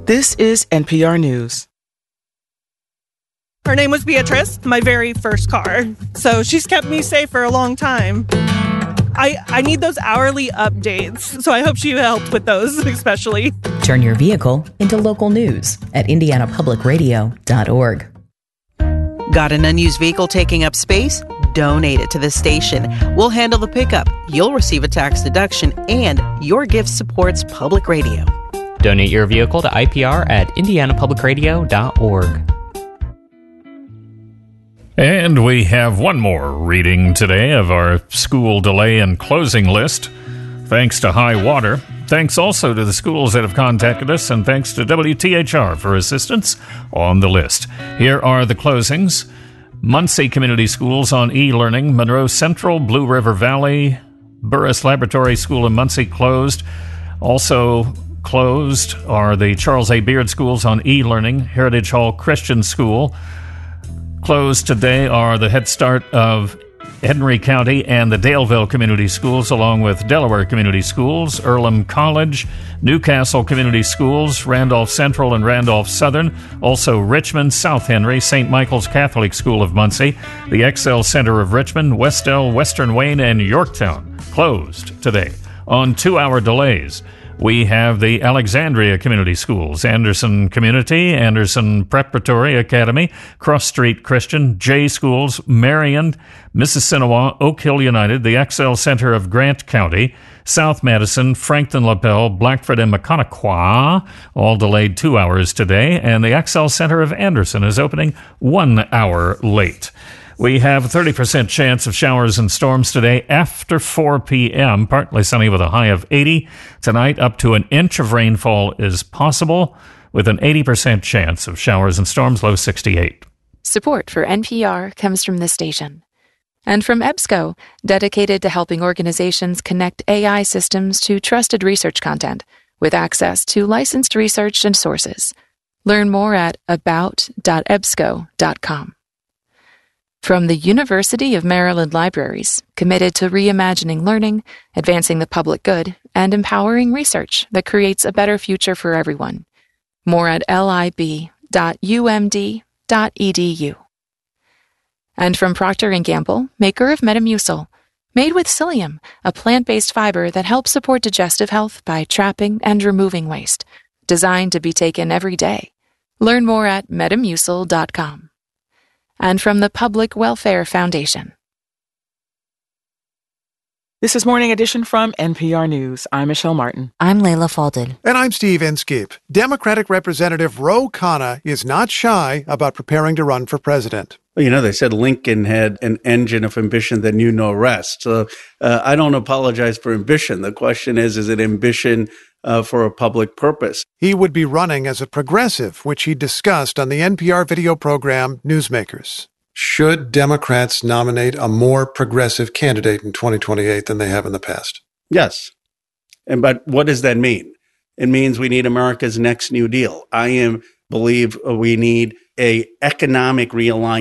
This is NPR News. Her name was Beatrice, my very first car. So she's kept me safe for a long time. I need those hourly updates, so I hope she helped with those, especially. Turn your vehicle into local news at indianapublicradio.org. Got an unused vehicle taking up space? Donate it to the station. We'll handle the pickup. You'll receive a tax deduction, and your gift supports public radio. Donate your vehicle to IPR at indianapublicradio.org. And we have one more reading today of our school delay and closing list. Thanks to high water. Thanks also to the schools that have contacted us, and thanks to WTHR for assistance on the list. Here are the closings. Muncie Community Schools on e-learning. Monroe Central, Blue River Valley, Burris Laboratory School in Muncie closed. Also closed are the Charles A. Beard Schools on e-learning. Heritage Hall Christian School. Closed today are the Head Start of Henry County and the Daleville Community Schools, along with Delaware Community Schools, Earlham College, Newcastle Community Schools, Randolph Central and Randolph Southern, also Richmond, South Henry, St. Michael's Catholic School of Muncie, the Excel Center of Richmond, Westell, Western Wayne, and Yorktown closed today on 2-hour delays. We have the Alexandria Community Schools, Anderson Community, Anderson Preparatory Academy, Cross Street Christian, J Schools, Marion, Mississinawa, Oak Hill United, the Excel Center of Grant County, South Madison, Frankton Lapel, Blackford, and Maconaquah, all delayed 2 hours today, and the Excel Center of Anderson is opening 1 hour late. We have a 30% chance of showers and storms today after 4 p.m., partly sunny with a high of 80. Tonight, up to an inch of rainfall is possible, with an 80% chance of showers and storms, low 68. Support for NPR comes from this station. And from EBSCO, dedicated to helping organizations connect AI systems to trusted research content, with access to licensed research and sources. Learn more at about.ebsco.com. From the University of Maryland Libraries, committed to reimagining learning, advancing the public good, and empowering research that creates a better future for everyone. More at lib.umd.edu. And from Procter & Gamble, maker of Metamucil, made with psyllium, a plant-based fiber that helps support digestive health by trapping and removing waste, designed to be taken every day. Learn more at metamucil.com. And from the Public Welfare Foundation. This is Morning Edition from NPR News. I'm Michelle Martin. I'm Layla Falded. And I'm Steve Inskip. Democratic Representative Ro Khanna is not shy about preparing to run for president. Well, you know, they said Lincoln had an engine of ambition that knew no rest. So I don't apologize for ambition. The question is it ambition for a public purpose? He would be running as a progressive, which he discussed on the NPR video program Newsmakers. Should Democrats nominate a more progressive candidate in 2028 than they have in the past? Yes. But what does that mean? It means we need America's next New Deal. I believe we need a economic realignment